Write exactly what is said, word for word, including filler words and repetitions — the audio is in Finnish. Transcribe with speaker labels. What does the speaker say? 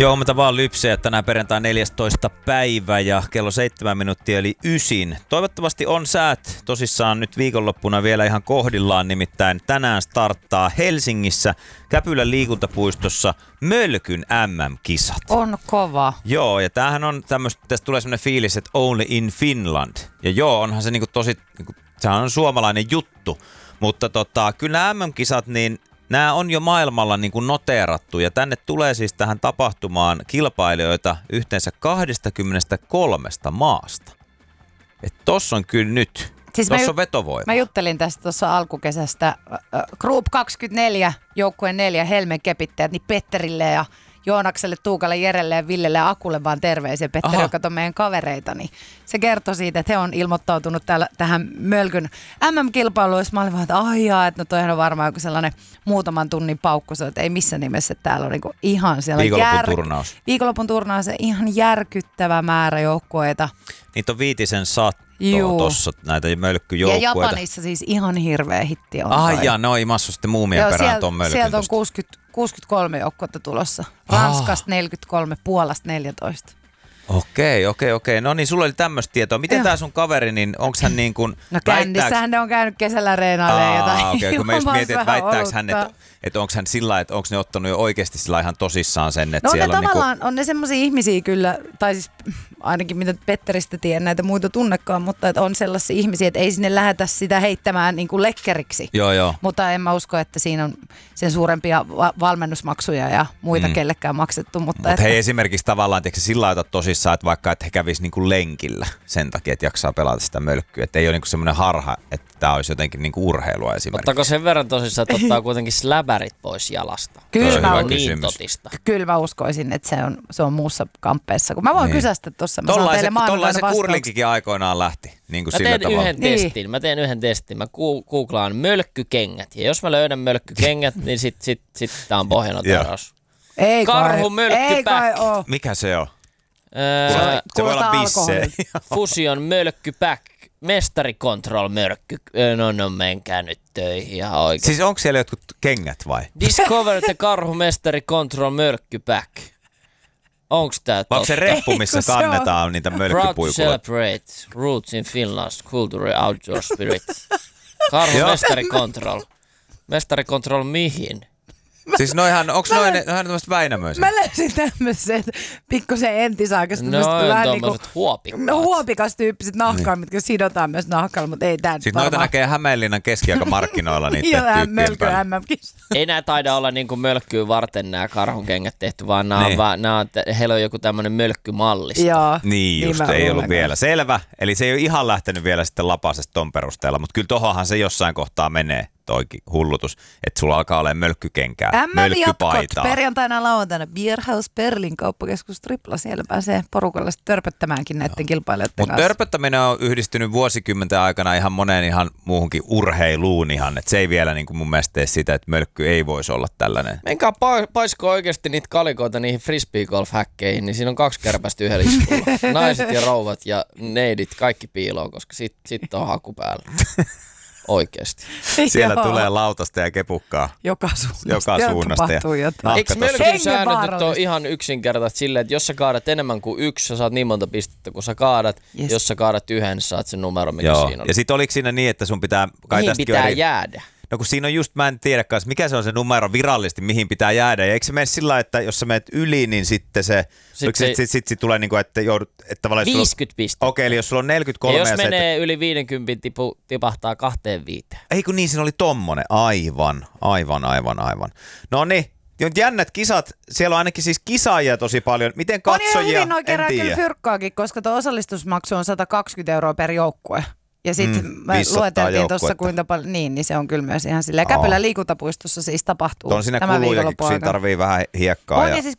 Speaker 1: Joo, mutta vaan lypseä. Tänään perjantai neljästoista päivä ja kello seitsemän minuuttia eli ysin. Toivottavasti on säät tosissaan nyt viikonloppuna vielä ihan kohdillaan, nimittäin tänään starttaa Helsingissä Käpylän liikuntapuistossa Mölkyn äm äm-kisat.
Speaker 2: On kova.
Speaker 1: Joo, ja tämähän on tämmöistä, tästä tulee semmoinen fiilis, että only in Finland. Ja joo, onhan se niinku tosi, niinku, sehän on suomalainen juttu, mutta tota, kyllä nämä äm äm-kisat, niin nämä on jo maailmalla niin kuin noteerattu ja tänne tulee siis tähän tapahtumaan kilpailijoita yhteensä kaksikymmentäkolme maasta. Et tossa on kyllä nyt, siis tossa on vetovoima.
Speaker 2: Mä juttelin tästä tuossa alkukesästä. Äh, Group kaksikymmentäneljä, joukkueen neljä, Helmen kepittäjät, niin Petterille ja Joonakselle, Tuukalle, Jerelle ja Villelle ja Akulle vaan terveisiä. Petteri, Aha. joka on meidän kavereita, niin se kertoi siitä, että he on ilmoittautunut täällä, tähän Mölkyn äm äm-kilpailuun. Mä olin vaan, että aijaa, että no toihan on varmaan joku sellainen muutaman tunnin paukku, että ei missään nimessä, että täällä on niinku ihan siellä
Speaker 1: viikonlopun
Speaker 2: jär...
Speaker 1: turnaus.
Speaker 2: Viikonlopun turnaus, se ihan järkyttävä määrä joukkueita.
Speaker 1: Niitä on viitisen sattoa tuossa näitä mölkkyjoukkueita.
Speaker 2: Ja Japanissa siis ihan hirveä hitti on.
Speaker 1: Ah jaa, ne on imassu sitten muumien perään sieltä, tuon mölkyn.
Speaker 2: Sieltä on kuusikymmentä, kuusikymmentäkolme joukkuetta tulossa. Ranskasta neljäkymmentäkolme, Puolasta neljätoista.
Speaker 1: Okei, okei, okei. No niin, sulla oli tämmöistä tietoa. Miten tää sun kaveri, niin onks hän niin kuin...
Speaker 2: No kändissähän ne on käynyt kesällä reenailemaan jotain.
Speaker 1: Okei, okay, kun mä just mietin, että väittääks hän, että, että onks hän sillä että onks ne ottanut jo oikeasti sillä ihan tosissaan sen, että
Speaker 2: no
Speaker 1: siellä
Speaker 2: ne
Speaker 1: on
Speaker 2: tavallaan,
Speaker 1: niinku...
Speaker 2: on ne semmosia ihmisiä kyllä, tai siis ainakin mitä Petteristä tiedän, näitä muita tunnekaan, mutta että on sellaisia ihmisiä, että ei sinne lähetä sitä heittämään niin kuin lekkeriksi.
Speaker 1: Joo, joo.
Speaker 2: Mutta en mä usko, että siinä on sen suurempia va- valmennusmaksuja ja muita mm. kellekään maksettu. Mutta
Speaker 1: Mut
Speaker 2: että...
Speaker 1: hei esimerkiksi tavallaan, tiedätkö sillä lailla tosissaan, että vaikka että he kävisivät niinku lenkillä sen takia, että jaksaa pelata sitä mölkkyä. Että ei ole niinku semmoinen harha, että tämä olisi jotenkin niinku urheilua esimerkiksi.
Speaker 3: Ottaako sen verran tosissaan, että ottaa kuitenkin släbärit pois jalasta?
Speaker 2: Kyllä mä,
Speaker 3: niin totista.
Speaker 2: Kyllä mä uskoisin, että se on, se on muussa kamppeessa. Kun mä voin niin. kysästä tuossa, mä
Speaker 1: tollain
Speaker 2: saan teille maanantaina
Speaker 1: vastauksia. Tollain se kurlinkikin aikoinaan lähti. Niin kuin
Speaker 3: mä
Speaker 1: sillä
Speaker 3: teen
Speaker 1: tavalla.
Speaker 3: yhden
Speaker 2: niin.
Speaker 3: testin. Mä teen yhden testin. Mä googlaan mölkkykengät. Ja jos mä löydän mölkkykengät, niin sit, sit, sit tää on pohjanoteraus.
Speaker 2: Ei
Speaker 3: Karhu mölkkypäk.
Speaker 1: Mikä se on?
Speaker 3: Öö,
Speaker 1: se, se voi olla bisse.
Speaker 3: Fusion mölkkypäk. Mestari Control mörkky. No no menkää nyt töihin ihan oikein.
Speaker 1: Siis onko siellä jotkut kengät vai?
Speaker 3: Discover the Karhu Mestari Control mörkkypäk. Onks tää totta?
Speaker 1: Onko se reppu, missä
Speaker 2: Eikö
Speaker 1: kannetaan
Speaker 2: se
Speaker 1: niitä
Speaker 3: Proud to
Speaker 1: mölkkypuikuja?
Speaker 3: celebrate roots in Finland's cultural outdoor spirit. Karhu Mestari Control. Mestari Control mihin?
Speaker 1: Siis noihan, onks noin, noihan tämmöset Väinämöisiä?
Speaker 2: Mä löysin tämmöiset pikkusen entisaikaista.
Speaker 3: No on tommoset huopikkaat.
Speaker 2: No huopikas tyyppiset nahkaa, niin. mitkä sidotaan myös nahkalla, mutta ei tää
Speaker 1: Sitten noita näkee Hämeenlinnan keskiaikamarkkinoilla niiden tyyppien päällä.
Speaker 3: Ei nää taida olla niinku mölkkyä varten nää karhun kengät tehty, vaan nää
Speaker 1: niin.
Speaker 3: on vaan, nää on, heillä on joku tämmönen mölkkymallisto.
Speaker 2: Joo.
Speaker 1: Niin just, ei ollut vielä. Selvä. Eli se ei ole ihan lähtenyt vielä sitten lapasesta ton perusteella, mutta kyllä tohonhan se jossain kohtaa menee. Toikin hullutus, että sulla alkaa olemaan mölkkykenkää, mölkkypaitaa.
Speaker 2: Perjantaina lauantaina Beerhouse Berlin kauppakeskus Tripla. Siellä pääsee porukalla törpöttämäänkin näiden kilpailijoiden
Speaker 1: kanssa. Mutta törpöttäminen on yhdistynyt vuosikymmenten aikana ihan moneen ihan muuhunkin urheiluun ihan. Että se ei vielä niin kuin mun mielestä tee sitä, että mölkky ei voisi olla tällainen.
Speaker 3: Menkää pa- paisko oikeasti niitä kalikoita niihin frisbeegolf-häkkeihin, niin siinä on kaksi kärpästä yhdellä iskulla. Naiset ja rouvat ja neidit kaikki piiloon, koska sit, sit on haku päällä. Oikeesti.
Speaker 1: Siellä
Speaker 2: Joo.
Speaker 1: tulee lautasta ja kepukkaa.
Speaker 2: Joka suunnasta.
Speaker 1: Joka suunnasta.
Speaker 2: Ja
Speaker 3: eikö mölkyn säännöt nyt ole ihan yksinkertaiset silleen, että jos sä kaadat enemmän kuin yksi, sä saat niin monta pistettä, kun sä kaadat. Yes. Jos sä kaadat yhden, sä saat sen numero, mikä
Speaker 1: Joo.
Speaker 3: siinä on.
Speaker 1: Ja sit oliko siinä niin, että sun pitää... Kai
Speaker 3: mihin pitää eri... jäädä?
Speaker 1: No kun siinä on just, mä en tiedä kanssa, mikä se on se numero virallisesti, mihin pitää jäädä. Ja eikö se mene sillä, että jos sä menet yli, niin sitten se... Sitten se, sit, sit, sit tulee niinku, että joudut... Että tavallaan
Speaker 3: viisikymmentä pistettä.
Speaker 1: Okei, eli jos sulla on neljäkymmentäkolme...
Speaker 3: Ja jos
Speaker 1: ja
Speaker 3: menee
Speaker 1: se,
Speaker 3: yli viisikymmentä, tipu, tipahtaa kahteen viiteen.
Speaker 1: Ei kun niin, siinä oli tommonen. Aivan, aivan, aivan, aivan. No niin, jännät kisat. Siellä on ainakin siis kisaajia tosi paljon. Miten katsojia?
Speaker 2: On ihan hyvin oikein
Speaker 1: en
Speaker 2: kyllä fyrkkaakin, koska tuo osallistusmaksu on sata kaksikymmentä euroa per joukkue. Ja sitten mm, me lueteltiin tuossa kuinka paljon, niin, niin se on kyllä myös ihan silleen. Käpylän liikuntapuistossa siis tapahtuu
Speaker 1: on siinä
Speaker 2: tämä
Speaker 1: kulujakin, kun siinä tarvii vähän hiekkaa.
Speaker 2: On
Speaker 1: ja...
Speaker 2: ja siis